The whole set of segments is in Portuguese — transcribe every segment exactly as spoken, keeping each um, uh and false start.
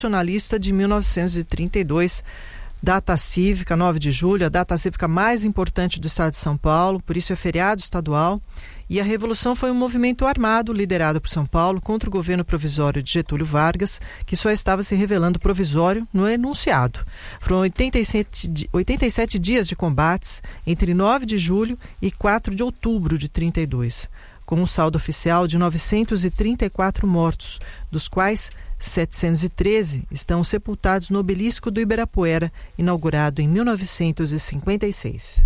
Constitucionalista de mil novecentos e trinta e dois, data cívica, nove de julho, a data cívica mais importante do estado de São Paulo, por isso é feriado estadual. E a Revolução foi um movimento armado liderado por São Paulo contra o governo provisório de Getúlio Vargas, que só estava se revelando provisório no enunciado. Foram oitenta e sete, oitenta e sete dias de combates entre nove de julho e quatro de outubro de trinta e dois, com um saldo oficial de novecentos e trinta e quatro mortos, dos quais setecentos e treze estão sepultados no obelisco do Ibirapuera, inaugurado em mil novecentos e cinquenta e seis.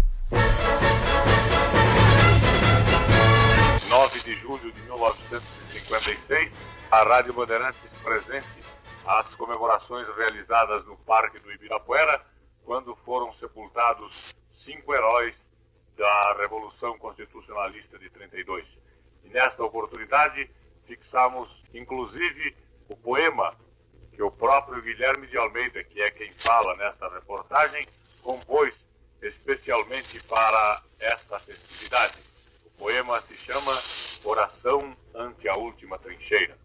nove de julho de mil novecentos e cinquenta e seis, a Rádio Bandeirantes presente às comemorações realizadas no Parque do Ibirapuera, quando foram sepultados cinco heróis da Revolução Constitucionalista de trinta e dois. E nesta oportunidade fixamos, inclusive, o poema que o próprio Guilherme de Almeida, que é quem fala nesta reportagem, compôs especialmente para esta festividade. O poema se chama Oração ante a Última Trincheira.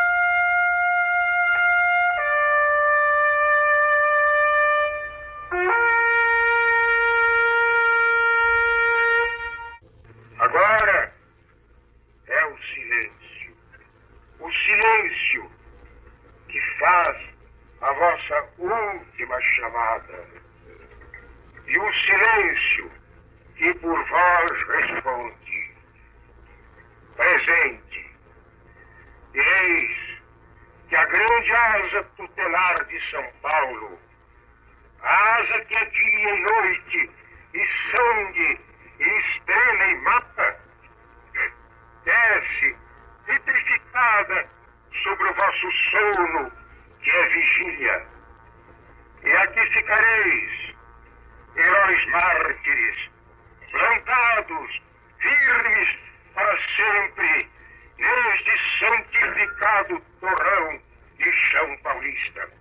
Agora é o silêncio. O silêncio que faz a vossa última chamada. E o silêncio que por vós responde. Presente. E eis que a grande asa tutelar de São Paulo, a asa que é dia e noite, e sangue, e estrela e mapa, desce vitrificada sobre o vosso sono, que é vigília. E aqui ficareis, heróis mártires, plantados, firmes para sempre, neste santificado torrão de chão paulista.